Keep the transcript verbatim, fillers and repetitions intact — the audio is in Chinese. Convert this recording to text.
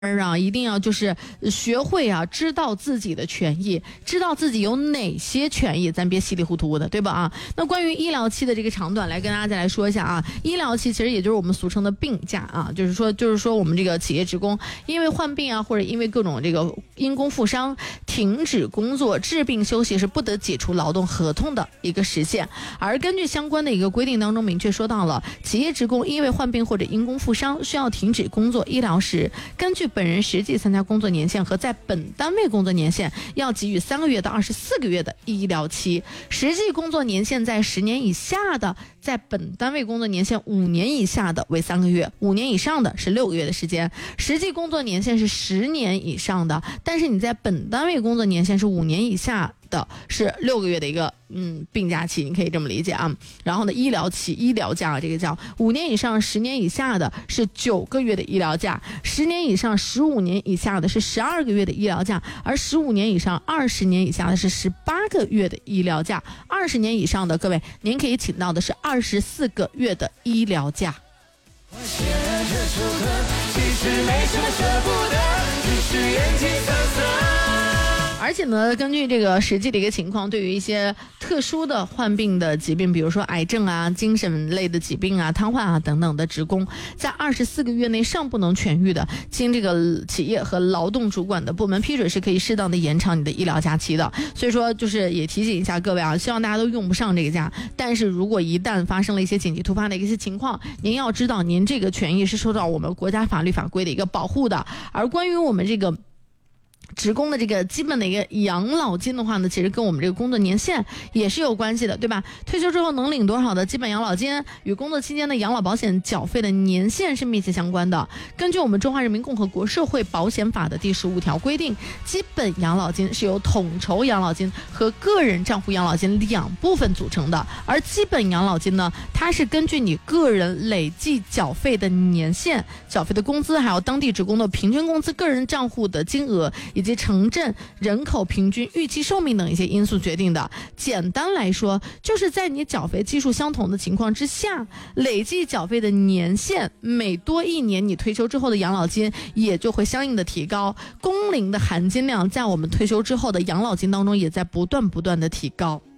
啊，一定要就是学会啊，知道自己的权益，知道自己有哪些权益，咱别稀里糊涂的，对吧啊？那关于医疗期的这个长短，来跟大家再来说一下啊。医疗期其实也就是我们俗称的病假啊，就是说就是说我们这个企业职工因为患病啊，或者因为各种这个因公负伤停止工作、治病休息是不得解除劳动合同的一个时限。而根据相关的一个规定当中明确说到了，企业职工因为患病或者因公负伤需要停止工作医疗时，根据本人实际参加工作年限和在本单位工作年限，要给予三个月到二十四个月的医疗期。实际工作年限在十年以下的，在本单位工作年限五年以下的为三个月，五年以上的是六个月的时间。实际工作年限是十年以上的，但是你在本单位工作年限是五年以下的，是六个月的一个嗯病假期，你可以这么理解啊。然后呢，医疗期、医疗假这个叫五年以上、十年以下的是九个月的医疗假，十年以上、十五年以下的是十二个月的医疗假，而十五年以上、二十年以下的是十八个月的医疗假，二十年以上的各位，您可以请到的是二十四个月的医疗假。我写了这首歌，其实没什么舍不得，只是眼睛涩涩。而且呢，根据这个实际的一个情况，对于一些特殊的患病的疾病，比如说癌症啊、精神类的疾病啊、瘫痪啊等等的职工，在二十四个月内尚不能痊愈的，经这个企业和劳动主管的部门批准，是可以适当的延长你的医疗假期的。所以说，就是也提醒一下各位啊，希望大家都用不上这个假。但是如果一旦发生了一些紧急突发的一些情况，您要知道，您这个权益是受到我们国家法律法规的一个保护的。而关于我们这个职工的这个基本的一个养老金的话呢，其实跟我们这个工作年限也是有关系的，对吧？退休之后能领多少的基本养老金，与工作期间的养老保险缴费的年限是密切相关的。根据我们中华人民共和国社会保险法的第十五条规定，基本养老金是由统筹养老金和个人账户养老金两部分组成的。而基本养老金呢，它是根据你个人累计缴费的年限、缴费的工资，还有当地职工的平均工资、个人账户的金额以及城镇人口平均预期寿命等一些因素决定的。简单来说，就是在你缴费基数相同的情况之下，累计缴费的年限每多一年，你退休之后的养老金也就会相应的提高。工龄的含金量在我们退休之后的养老金当中也在不断不断的提高。